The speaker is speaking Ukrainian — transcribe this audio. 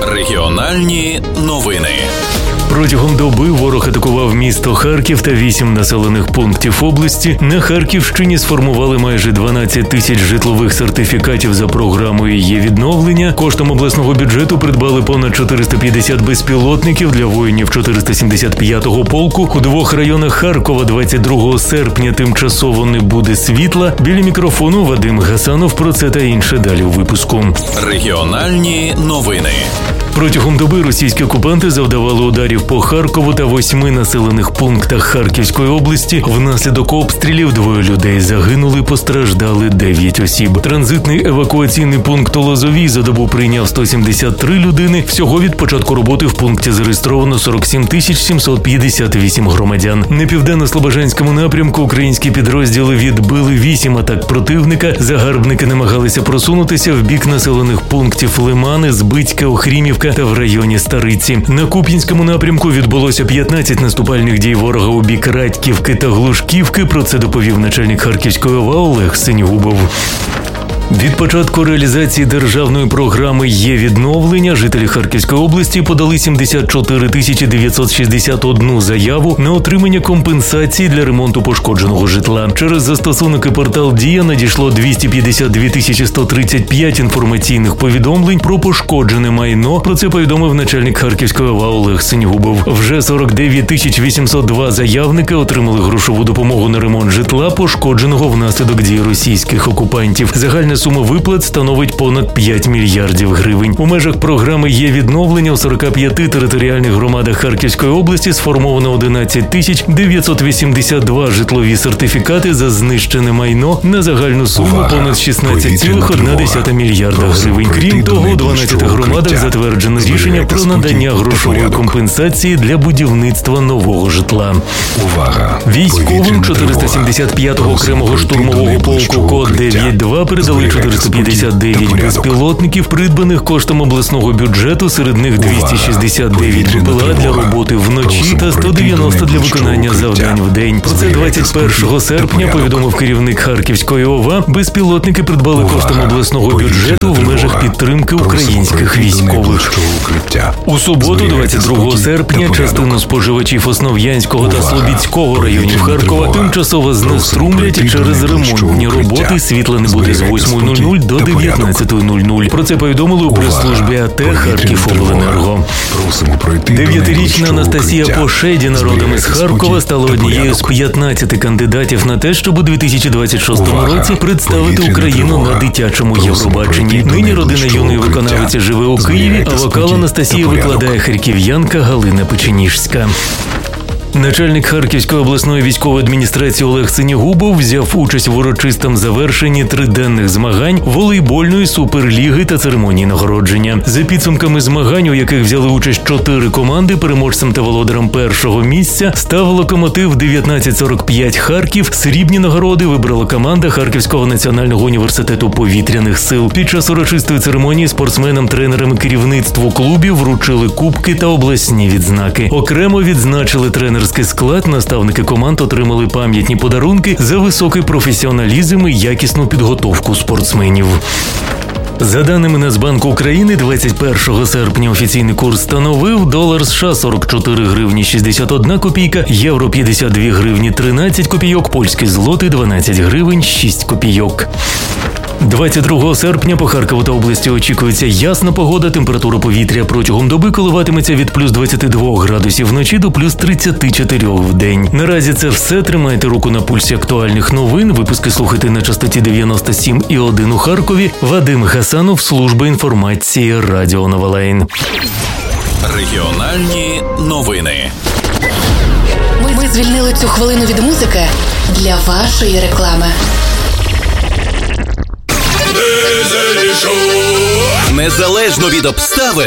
Регіональні новини. Протягом доби ворог атакував місто Харків та 8 населених пунктів області. На Харківщині сформували майже 12 тисяч житлових сертифікатів за програмою «Є-відновлення». Коштом обласного бюджету придбали понад 450 безпілотників для воїнів 475-го полку. У 2 районах Харкова 22 серпня тимчасово не буде світла. Біля мікрофону Вадим Гасанов. Про це та інше далі у випуску. Регіональні новини. Протягом доби російські окупанти завдавали ударів по Харкову та 8 населених пунктах Харківської області. Внаслідок обстрілів 2 людей загинули, постраждали 9 осіб. Транзитний евакуаційний пункт у Лозовій за добу прийняв 173 людини. Всього від початку роботи в пункті зареєстровано 47 758 громадян. На південно-слобожанському напрямку українські підрозділи відбили 8 атак противника. Загарбники намагалися просунутися в бік населених пунктів Лимани, Збицька, Охрімівка та в районі Стариці. На Куп'янському напрямку відбулося 15 наступальних дій ворога у бік Радьківки та Глушківки. Про це доповів начальник Харківської ОВА Олег Синьгубов. Від початку реалізації державної програми «Є-відновлення» жителі Харківської області подали 74 961 заяву на отримання компенсації для ремонту пошкодженого житла. Через застосунок і портал «Дія» надійшло 252 135 інформаційних повідомлень про пошкоджене майно. Про це повідомив начальник Харківської ОВА Олег Синьгубов. Вже 49 802 заявники отримали грошову допомогу на ремонт житла, пошкодженого внаслідок дій російських окупантів. Загальна сума виплат становить понад 5 мільярдів гривень. У межах програми «Є-відновлення» у 45 територіальних громадах Харківської області сформовано 11 982 житлові сертифікати за знищене майно на загальну суму понад 16,1 мільярда гривень. Крім того, у 12 громадах затверджено рішення про надання грошової компенсації для будівництва нового житла. Військовим 475-го окремого штурмового полку КОД 9-2 передали 459 безпілотників, придбаних коштом обласного бюджету, серед них 269 БПЛА для роботи вночі та 190 для виконання завдань вдень. Про це 21 серпня повідомив керівник Харківської ОВА. Безпілотники придбали коштом обласного бюджету в межах підтримки українських військових. У суботу, 22 серпня, частину споживачів Основ'янського та Слобідського районів Харкова тимчасово знеструмлять через ремонтні роботи. Світла не буде з 8:00 до 19:00. Про це повідомили у прес-службі АТ «Харківобленерго». 9-річна Анастасія Пошедіна, родом із Харкова, стала однією з 15 кандидатів на те, щоб у 2026 році представити Україну на дитячому Євробаченні. Нині родина юної виконавиці живе у Києві, а вокал Анастасії викладає харків'янка Галина Печеніжська. Начальник Харківської обласної військової адміністрації Олег Синьгубов взяв участь в урочистому завершенні 3-денних змагань волейбольної суперліги та церемонії нагородження. За підсумками змагань, у яких взяли участь 4 команди, переможцем та володарем першого місця став «Локомотив» 1945 Харків. Срібні нагороди вибрала команда Харківського національного університету повітряних сил. Під час урочистої церемонії спортсменам, тренерам і керівництву клубів вручили кубки та обласні відзнаки. Окремо відзначили тренерський склад, наставники команд отримали пам'ятні подарунки за високий професіоналізм і якісну підготовку спортсменів. За даними Нацбанку України, 21 серпня офіційний курс становив долар США 44 гривні 61 копійка, євро 52 гривні 13 копійок, польський злотий 12 гривень 6 копійок. 22 серпня по Харкову та області очікується ясна погода. Температура повітря протягом доби коливатиметься від плюс 22 градусів вночі до плюс 34 в день. Наразі це все. Тримайте руку на пульсі актуальних новин. Випуски слухайте на частоті 97,1 у Харкові. Вадим Гасанов, служба інформації Радіо Новолейн. Регіональні новини. Ми звільнили цю хвилину від музики для вашої реклами. Незалежно від обставин